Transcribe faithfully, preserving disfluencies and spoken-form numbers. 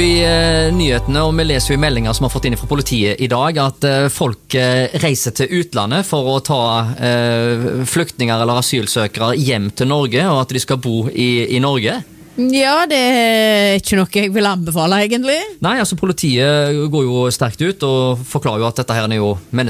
jo i eh, nyhetene, og vi leser jo i meldinger som har fått inn fra politiet i dag, at eh, folk eh, reiser til utlandet for å ta eh, flyktninger eller asylsøkere hjem til Norge, og at de skal bo i, i Norge. Ja, det er ikke noe jeg vil anbefale, egentlig. Nei, altså politiet går jo sterkt ut og forklarer jo at dette her er jo mennesker